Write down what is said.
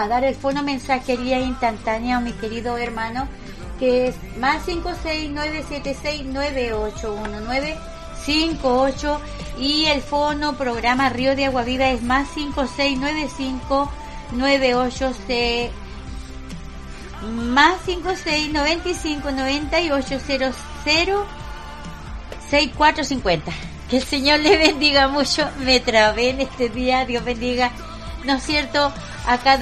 a dar el fono mensajería instantánea, mi querido hermano, que es más 56976981958, y el fono programa Río de Agua Viva es más 569598 más 569598006450. Que el Señor le bendiga mucho. Me trabé en este día, Dios bendiga, ¿no es cierto?, a cada